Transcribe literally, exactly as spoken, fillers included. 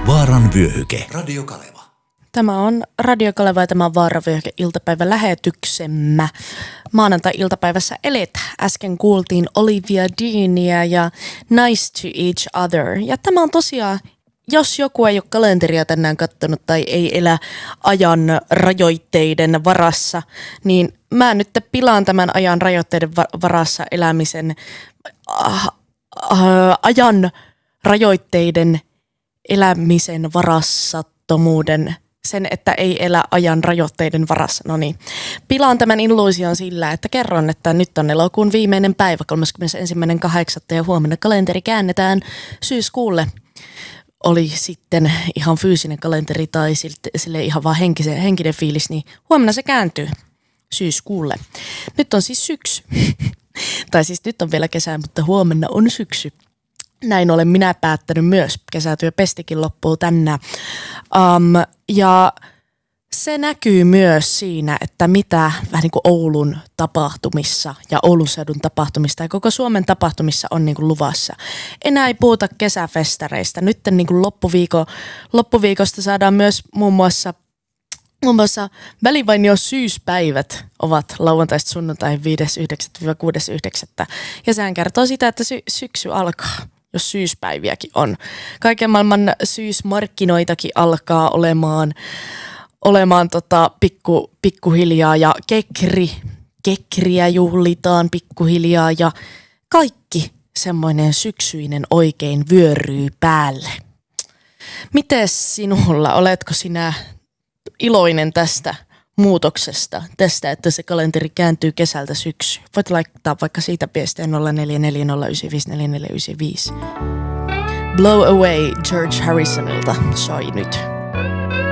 Vaaran vyöhyke. Radio Kaleva. Tämä on Radio Kaleva ja tämä on Vaaravyöhyke iltapäivä lähetyksemme. Maanantai-iltapäivässä elet. Äsken kuultiin Olivia Deania ja Nice to Each Other. Ja tämä on tosiaan, jos joku ei ole kalenteria tänään kattonut tai ei elä ajan rajoitteiden varassa, niin mä nyt pilaan tämän ajan rajoitteiden varassa elämisen äh, äh, ajan rajoitteiden elämisen varassattomuuden, sen, että ei elä ajan rajoitteiden varassa. No niin, pilaan tämän illuusion sillä, että kerron, että nyt on elokuun viimeinen päivä, kolmaskymmenesensimmäinen kahdeksatta ja huomenna kalenteri käännetään syyskuulle. Oli sitten ihan fyysinen kalenteri tai sille ihan vaan henkisen, henkinen fiilis, niin huomenna se kääntyy syyskuulle. Nyt on siis syksy. tai siis nyt on vielä kesä, mutta huomenna on syksy. Näin olen minä päättänyt myös. Kesätyö pestikin loppuu tänään. Um, ja se näkyy myös siinä, että mitä vähän niin kuin Oulun tapahtumissa ja Oulun seudun tapahtumista ja koko Suomen tapahtumissa on niin kuin luvassa. Enää ei puhuta kesäfestareista. Nyt niin kuin loppuviiko, loppuviikosta saadaan myös muun muassa Muun muassa välivainio syyspäivät ovat lauantaista sunnuntaihin viides yhdeksättä kuudes yhdeksättä Ja sehän kertoo sitä, että sy- syksy alkaa, jos syyspäiviäkin on. Kaiken maailman syysmarkkinoitakin alkaa olemaan, olemaan tota pikku, pikkuhiljaa ja kekri, kekriä juhlitaan pikkuhiljaa ja kaikki semmoinen syksyinen oikein vyöryy päälle. Mites sinulla, oletko sinä iloinen tästä muutoksesta, tästä, että se kalenteri kääntyy kesältä syksyyn? Voit laittaa vaikka siitä viesteen nolla neljä neljä nolla yhdeksän viisi neljä neljä yhdeksän viisi. Blow Away George Harrisonilta soi nyt.